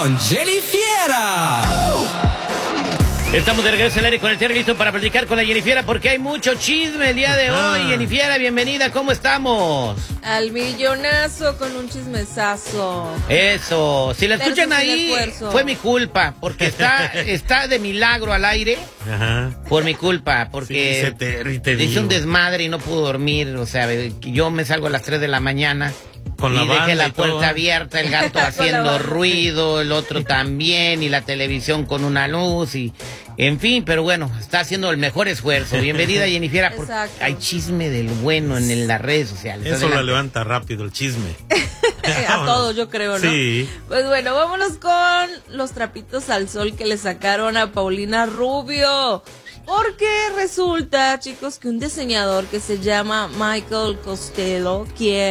con Jenny Fiera. Estamos de regreso al aire con el Terry, listo para platicar con la Jenny Fiera porque hay mucho chisme el día de hoy. Jenny Fiera, bienvenida, ¿cómo estamos? Al millonazo con un chismesazo. Eso, si la escuchan ahí, esfuerzo. fue mi culpa, porque está de milagro al aire. Ajá. Por mi culpa, porque hice un desmadre y no pudo dormir. O sea, yo me salgo a las 3 de la mañana. Con la y dejé la puerta todo abierta, el gato haciendo ruido, el otro también, y la televisión con una luz, y en fin, pero bueno, está haciendo el mejor esfuerzo. Bienvenida, Jennifer, porque hay chisme del bueno en las redes sociales. Eso lo levanta rápido, el chisme. A todos, yo creo, ¿no? Sí. Pues bueno, vámonos con los trapitos al sol que le sacaron a Paulina Rubio. Porque resulta, chicos, que un diseñador que se llama Michael Costello,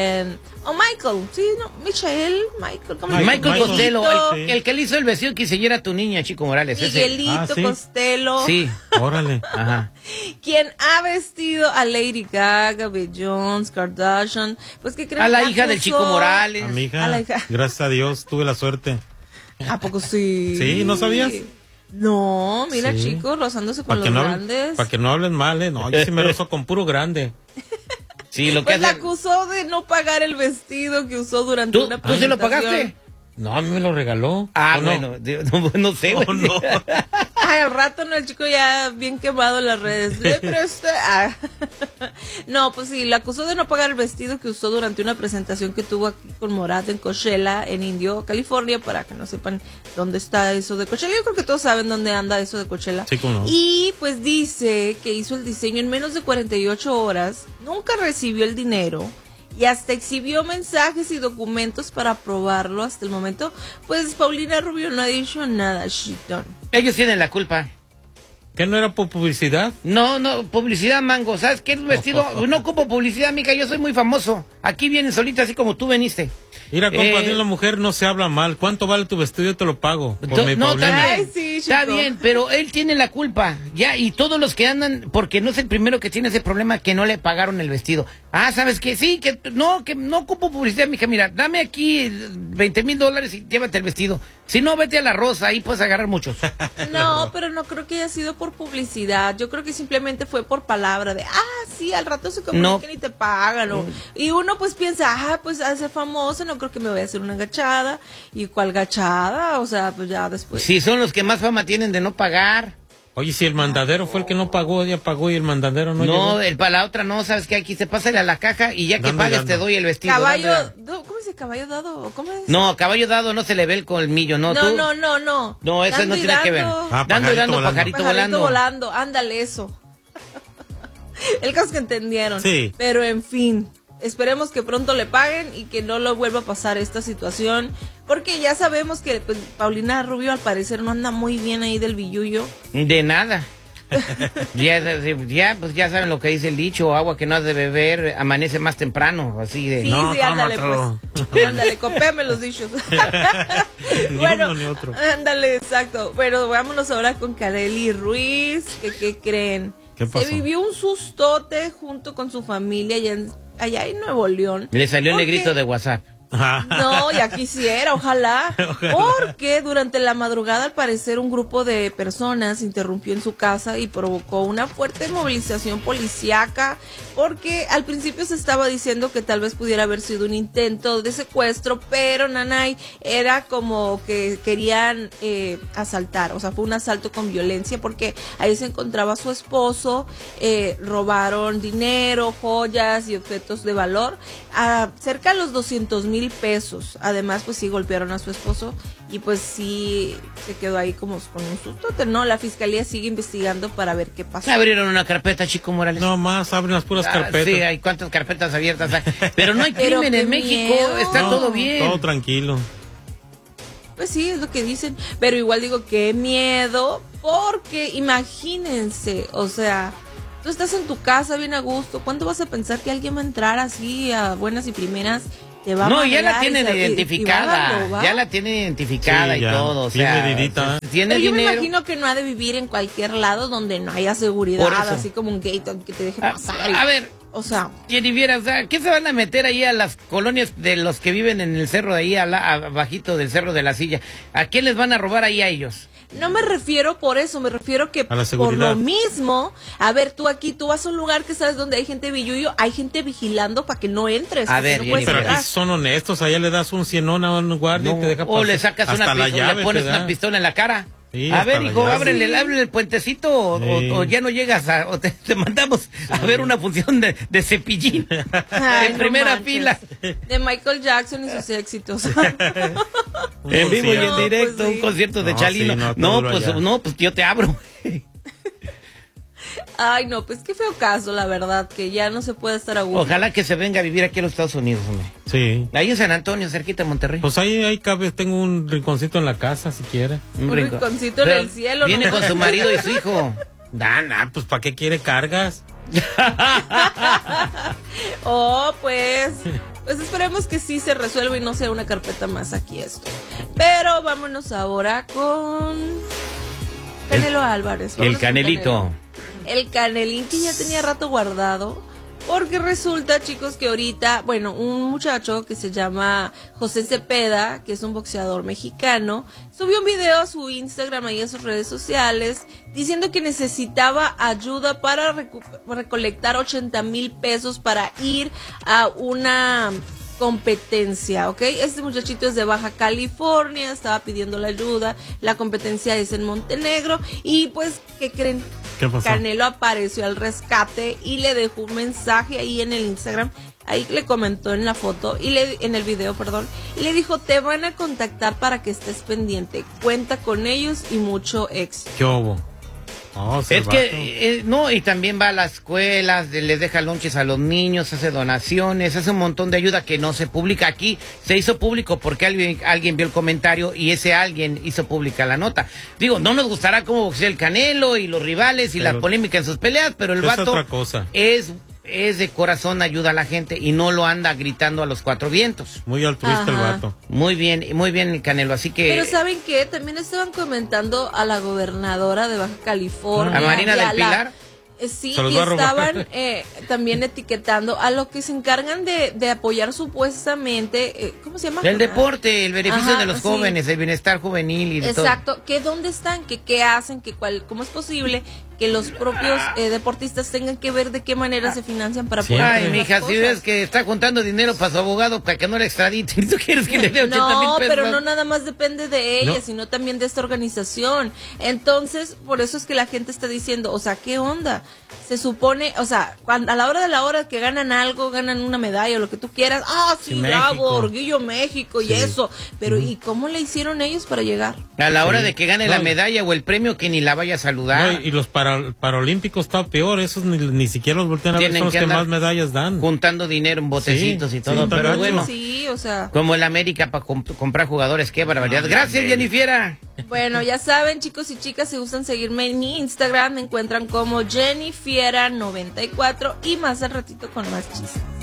Michael Costello, el que le hizo el vestido quinceañera a tu niña, Chico Morales. Miguelito ¿sí? Costello. Sí. Órale. Ajá. Quien ha vestido a Lady Gaga, Beyoncé, Kardashian, pues que creen A la hija del Chico Morales. A mi hija, A la hija. gracias a Dios, tuve la suerte. ¿A poco sí? Sí, ¿no sabías? No, mira, Sí. chicos, rozándose con Para los que, grandes. para que no hablen mal, ¿eh? No, yo sí me rozo con puro grande. Sí, lo que Pues la hace... acusó de no pagar el vestido que usó durante una ¿Tú sí lo presentación. pagaste? No, a mí me lo regaló. Ah, ¿O no? bueno, no sé, güey. ¿O no? Ay, al rato no, el chico ya bien quemado en las redes. No, pues sí, la acusó de no pagar el vestido que usó durante una presentación que tuvo aquí con Morat en Coachella, en Indio, California, para que no sepan dónde está eso de Coachella. Yo creo que todos saben dónde anda eso de Coachella. Sí, cómo no. Y pues dice que hizo el diseño en menos de 48 horas, nunca recibió el dinero. Y hasta exhibió mensajes y documentos para aprobarlo hasta el momento. Pues Paulina Rubio no ha dicho nada, chitón. Ellos tienen la culpa. ¿Qué no era por publicidad? No, publicidad, mango. ¿Sabes qué? El vestido, no ocupo publicidad, amiga. Yo soy muy famoso. Aquí vienen solitas, así como tú viniste. Mira, compa, de la mujer no se habla mal. ¿Cuánto vale tu vestido? Yo te lo pago. Por mi No, Paulina. Ay, sí, está chico. bien, pero él tiene la culpa. Ya, y todos los que andan, porque no es el primero que tiene ese problema que no le pagaron el vestido. Ah, ¿sabes qué? Sí, que no ocupo publicidad, mija. Mira, dame aquí $20,000 y llévate el vestido. Si no, vete a La Rosa, ahí puedes agarrar muchos. No, pero no creo que haya sido por publicidad. Yo creo que simplemente fue por palabra de, sí, al rato se comunican y te pagan. Y uno pues piensa, pues a ser famoso, no creo que me voy a hacer una gachada. ¿Y cuál gachada? O sea, pues ya después. Sí, son los que más fama tienen de no pagar. Oye, si el mandadero fue el que no pagó, ella pagó y el mandadero no llegó. Para la otra no, ¿sabes qué? Aquí se pasa a la caja y ya que Dando, pagues dando. te doy el vestido. Caballo, Dándole. ¿cómo dice? ¿Caballo dado? ¿Cómo es? No, caballo dado no se le ve el colmillo, ¿no? ¿Tú? No. No, eso Dando no y tiene que ver. dando. Dando y dando, volando. pajarito Pajarito volando. volando, ándale eso. El caso que entendieron. Sí. Pero en fin, esperemos que pronto le paguen y que no lo vuelva a pasar esta situación. Porque ya sabemos que pues, Paulina Rubio al parecer no anda muy bien ahí del billullo. De nada. Pues ya saben lo que dice el dicho, agua que no has de beber amanece más temprano, así de... Sí, No, ándale tómatelo. pues. Ándale, copéame los dichos. Bueno, uno ni otro. ándale, exacto. Bueno, vámonos ahora con Kareli Ruiz. ¿Qué creen? ¿Qué pasó? Se vivió un sustote junto con su familia allá en Nuevo León. Le salió el Porque- negrito de WhatsApp. No, ya quisiera, ojalá. Porque durante la madrugada, al parecer, un grupo de personas interrumpió en su casa y provocó una fuerte movilización policíaca. Porque al principio se estaba diciendo que tal vez pudiera haber sido un intento de secuestro, pero nanay, era como que querían asaltar. O sea, fue un asalto con violencia porque ahí se encontraba su esposo. Robaron dinero, joyas y objetos de valor. Cerca de los 200,000 pesos. Además, pues sí golpearon a su esposo y pues sí se quedó ahí como con un susto. No, la fiscalía sigue investigando para ver qué pasó. Abrieron una carpeta, Chico Morales. No más, abren las puras carpetas. Sí, hay cuántas carpetas abiertas hay. Pero no hay Pero crimen qué en México, miedo. está No, todo bien. Todo tranquilo. Pues sí, es lo que dicen. Pero igual digo, qué miedo, porque imagínense, o sea, tú estás en tu casa bien a gusto. ¿Cuándo vas a pensar que alguien va a entrar así a buenas y primeras? Te va a No, ya la madrear tienen y va a identificada, robar? ya la tienen identificada Sí, y ya, todo, o bien sea, medidita. tiene Pero yo me dinero. imagino que no ha de vivir en cualquier lado donde no haya seguridad, Por eso. así como un gate que te deje pasar. A ver, O sea, Jennifer, o sea, ¿qué se van a meter ahí a las colonias de los que viven en el cerro de ahí, abajito del Cerro de la Silla? ¿A quién les van a robar ahí a ellos? no me refiero por eso, me refiero que A la por seguridad. lo mismo, a ver, tú vas a un lugar que sabes donde hay gente billuyo, hay gente vigilando para que no entres. A porque ver, no puedes Pero entrar. aquí son honestos, allá le das un cienón a un guardia y te deja O pasar. le sacas Hasta una la pistola, llave le pones te da. una pistola en la cara. Sí, A hasta ver, la hijo, llave. ábrele el puentecito o ya no llegas o te mandamos a ver una función de Cepillín Ay, en no primera manches. fila. De Michael Jackson y sus éxitos. En vivo y en No, directo, pues sí. un concierto de No, Chalino. sí, no, No, todo pues allá. no, pues yo te abro. Ay, no, pues qué feo caso, la verdad, que ya no se puede estar a gusto. Ojalá que se venga a vivir aquí a los Estados Unidos, hombre. Sí. Ahí en San Antonio, cerquita de Monterrey. Pues ahí cabe, tengo un rinconcito en la casa, si quiere. Un rincón. rinconcito en Pero el cielo, Viene ¿no? con su marido y su hijo. Pues ¿para qué quiere cargas? Oh, pues esperemos que sí se resuelva y no sea una carpeta más aquí esto. Pero vámonos ahora con Canelo Álvarez. El Vámonos con Canelito. Canelo. El Canelín que ya tenía rato guardado. Porque resulta, chicos, que ahorita, bueno, un muchacho que se llama José Cepeda, que es un boxeador mexicano, subió un video a su Instagram y a sus redes sociales diciendo que necesitaba ayuda para recolectar 80,000 pesos para ir a una competencia, ¿ok? Este muchachito es de Baja California, estaba pidiendo la ayuda, la competencia es en Montenegro y pues, ¿qué creen? ¿Qué pasó? Canelo apareció al rescate y le dejó un mensaje ahí en el Instagram, ahí le comentó en la foto, en el video, perdón, y le dijo, te van a contactar para que estés pendiente, cuenta con ellos y mucho éxito. ¿Qué hubo? Oh, Es Cervato. que, no, y también va a las escuelas, les deja lonches a los niños, hace donaciones, hace un montón de ayuda que no se publica aquí. Se hizo público porque alguien vio el comentario y ese alguien hizo pública la nota. Digo, no nos gustará cómo boxea el Canelo y los rivales y Pero la polémica en sus peleas, pero el es vato otra cosa. es de corazón, ayuda a la gente y no lo anda gritando a los cuatro vientos. Muy altruista el Ajá. vato. Muy bien el Canelo, así que... Pero ¿saben qué? También estaban comentando a la gobernadora de Baja California. ¿A Marina y del la- Pilar? Sí, Se los y va a robar. estaban también etiquetando a los que se encargan de apoyar supuestamente, ¿cómo se llama? El deporte, el beneficio Ajá, de los sí. jóvenes, el bienestar juvenil y de todo. Exacto, que dónde están, que qué hacen, cómo es posible que los propios deportistas tengan que ver de qué manera se financian para Sí. poder Ay, hacer las mija, si cosas. ves que está juntando dinero para su abogado para que no le extradite, ¿tú quieres que le dé 80,000 No, pesos? pero no nada más depende de ella, No. sino también de esta organización. Entonces, por eso es que la gente está diciendo, o sea, ¿qué onda? Se supone, o sea, a la hora que ganan algo, ganan una medalla o lo que tú quieras, sí, Sí, bravo, México. orgullo México y Sí. eso. Pero, ¿y cómo le hicieron ellos para llegar? A la hora Sí. de que gane No, la y- medalla o el premio, que ni la vaya a saludar. No, y los paralímpicos está peor, esos ni siquiera los voltean a ver, Tienen son los que que andar más medallas dan. juntando dinero en botecitos Sí, y todo, sí, pero gacho. bueno, Sí, o sea. como el América para comprar jugadores, qué barbaridad. Gracias, Jennifer. Bueno, ya saben, chicos y chicas, si gustan seguirme en mi Instagram, me encuentran como JennyFiera94 y más al ratito con más chistes.